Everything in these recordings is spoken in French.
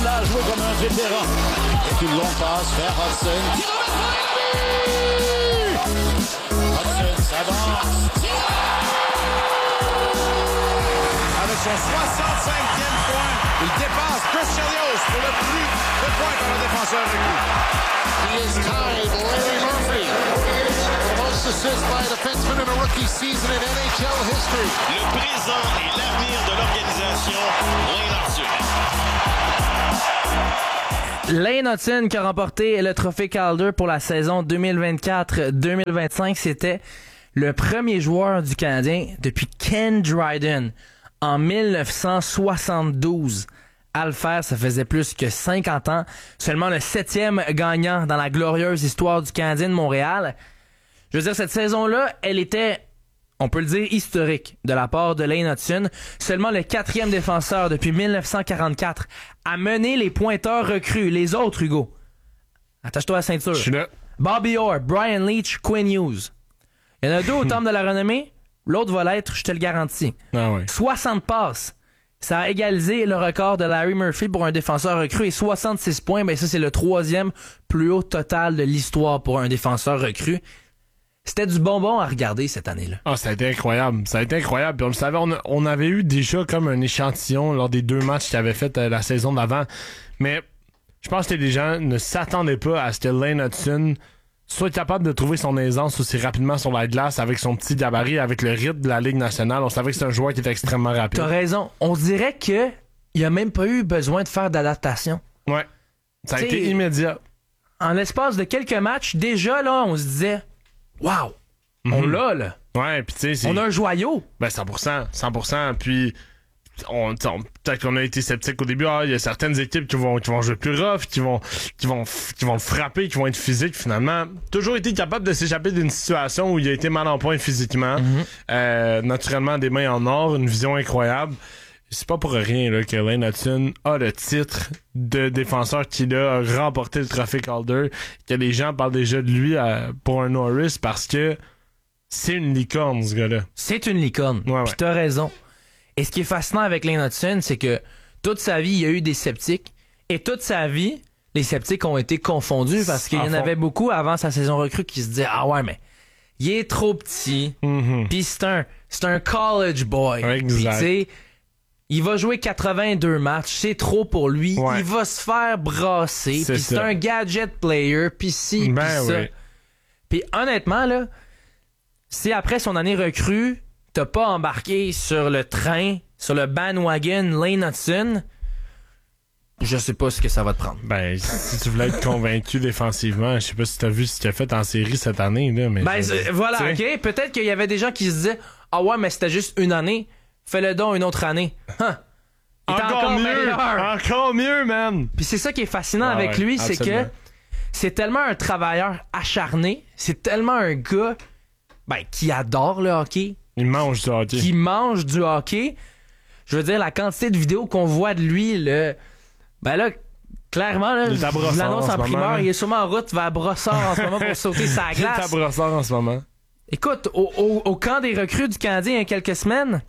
ça a joué comme un vétéran. Avec une longue passe vers Hudson. Hudson s'avance. Avec son 65e point, il dépasse Chris Chelios pour le plus de points par un défenseur recru. He is tied Larry Murphy. Most assists by a defenseman in a rookie season in NHL history. Le présent et l'avenir de l'organisation, Lane Hudson. Lane Hudson qui a remporté le trophée Calder pour la saison 2024-2025. C'était le premier joueur du Canadien depuis Ken Dryden en 1972. À le faire, ça faisait plus que 50 ans. Seulement le 7e gagnant dans la glorieuse histoire du Canadien de Montréal. Je veux dire, cette saison-là, elle était, on peut le dire, historique de la part de Lane Hudson. Seulement le 4e défenseur depuis 1944 à mener les pointeurs recrues. Les autres, Hugo. Attache-toi à la ceinture. Je suis là. Bobby Orr, Brian Leetch, Quinn Hughes. Il y en a 2 au temple de la renommée. L'autre va l'être, je te le garantis. Ah ouais. 60 passes. Ça a égalisé le record de Larry Murphy pour un défenseur recru et 66 points. Ben ça, c'est le 3e plus haut total de l'histoire pour un défenseur recru. C'était du bonbon à regarder cette année-là. Ah, ça a été incroyable. Ça a été incroyable. Puis on le savait, on avait eu déjà comme un échantillon lors des 2 matchs qu'il avait fait la saison d'avant. Mais je pense que les gens ne s'attendaient pas à ce que Lane Hudson soit capable de trouver son aisance aussi rapidement sur la glace avec son petit gabarit, avec le rythme de la Ligue nationale. On savait que c'est un joueur qui était extrêmement rapide. T'as raison. On dirait que il a même pas eu besoin de faire d'adaptation. Ouais. Ça a T'sais, été immédiat. En l'espace de quelques matchs, déjà, là, on se disait « Wow! On l'a, là! Ouais, puis tu sais, On a un joyau! » Ben 100%. Puis peut-être qu'on a été sceptique au début. Ah, il y a certaines équipes qui vont jouer plus rough, qui vont le frapper, qui vont être physiques. Finalement, toujours été capable de s'échapper d'une situation où il a été mal en point physiquement. Naturellement, des mains en or, une vision incroyable. C'est pas pour rien là, que Lane Hudson a le titre de défenseur qu'il a remporté le trophée Calder, que les gens parlent déjà de lui pour un Norris parce que c'est une licorne, ce gars-là. C'est une licorne. Ouais. Puis t'as raison. Et ce qui est fascinant avec Lane Hudson, c'est que toute sa vie, il y a eu des sceptiques. Et toute sa vie, les sceptiques ont été confondus parce qu'il y en avait beaucoup avant sa saison recrue qui se disaient « Ah ouais, mais il est trop petit. Puis c'est un college boy. Exact. Puis tu sais, il va jouer 82 matchs. C'est trop pour lui. Ouais. Il va se faire brasser. Puis c'est un gadget player. Puis ci, puis ça. Oui. Puis honnêtement, là, si après son année recrue, t'as pas embarqué sur le train, sur le bandwagon Lane Hudson, je sais pas ce que ça va te prendre. Ben, si tu voulais être convaincu défensivement, je sais pas si t'as vu ce qu'il a fait en série cette année, là, mais... Ben, voilà, ok. Peut-être qu'il y avait des gens qui se disaient « Ah ouais, mais c'était juste une année. Fais-le donc une autre année. » Il était encore mieux! meilleur. Encore mieux, man! Puis c'est ça qui est fascinant avec ouais, lui, c'est absolument. que c'est tellement un travailleur acharné, c'est tellement un gars qui adore le hockey, Il mange du hockey. qui mange du hockey. Je veux dire, la quantité de vidéos qu'on voit de lui, là, clairement, là, Il est à je Brossard l'annonce en en ce primeur, moment, là. il est sûrement en route vers Brossard en ce moment pour sauter sa Il est à glace. Brossard en ce moment. Écoute, au camp des recrues du Canadien il y a quelques semaines,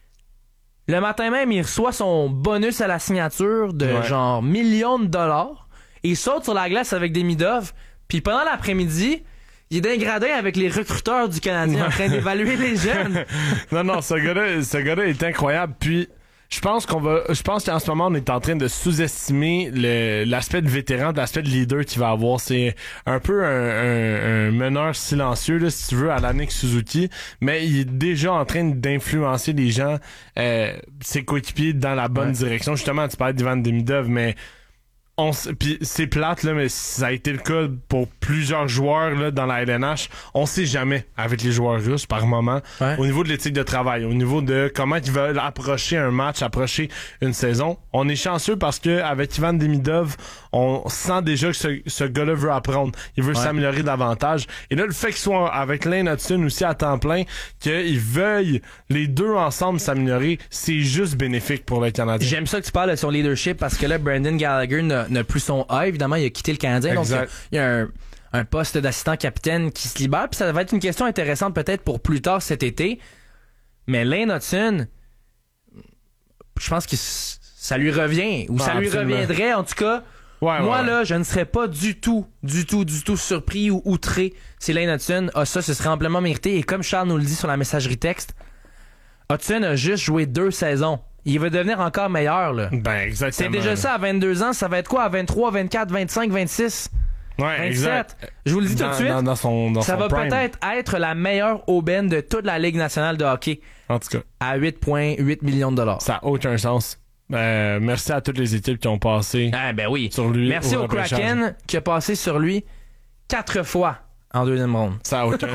le matin même, il reçoit son bonus à la signature de genre millions de dollars. Et il saute sur la glace avec des Midov. Puis pendant l'après-midi, il est d'un gradin avec les recruteurs du Canadien en train d'évaluer les jeunes. Non, ce gars-là est incroyable. Puis, je pense qu'en ce moment, on est en train de sous-estimer l'aspect de vétéran, l'aspect de leader qu'il va avoir. C'est un peu un meneur silencieux, là, si tu veux, à l'Annick Suzuki, mais il est déjà en train d'influencer les gens, ses coéquipiers dans la bonne direction. Justement, tu parlais d'Ivan Demidov, mais puis c'est plate là, mais ça a été le cas pour plusieurs joueurs là dans la LNH. On sait jamais avec les joueurs russes par moment au niveau de l'éthique de travail, au niveau de comment ils veulent approcher un match, approcher une saison. On est chanceux parce que avec Ivan Demidov, on sent déjà que ce gars-là veut apprendre, il veut s'améliorer davantage. Et là, le fait qu'il soit avec Lane Hudson aussi à temps plein, qu'ils veuillent les deux ensemble s'améliorer, c'est juste bénéfique pour le Canadien. J'aime ça que tu parles de son leadership parce que là, Brendan Gallagher n'a plus son A. Évidemment, il a quitté le Canadien. Exact. Donc, il y a un poste d'assistant capitaine qui se libère. Puis ça va être une question intéressante peut-être pour plus tard cet été. Mais Lane Hudson, je pense que ça lui revient, ou ça lui absolument. reviendrait, en tout cas. Moi, là, je ne serais pas du tout surpris ou outré si Lane Hudson a ça, ce serait amplement mérité. Et comme Charles nous le dit sur la messagerie texte, Hudson a juste joué 2 saisons. Il va devenir encore meilleur, là. Ben, exactement. C'est déjà ça à 22 ans, ça va être quoi à 23, 24, 25, 26, Ouais, 27? exact. Je vous le dis tout de suite, Dans ça son va prime. peut-être être la meilleure aubaine de toute la Ligue nationale de hockey En tout cas, à 8,8 millions de dollars. ça n'a aucun sens. Merci à toutes les équipes qui ont passé Ah, ben oui. sur lui. Merci au repêchage. Kraken qui a passé sur lui 4 fois en deuxième ronde. Ça a aucun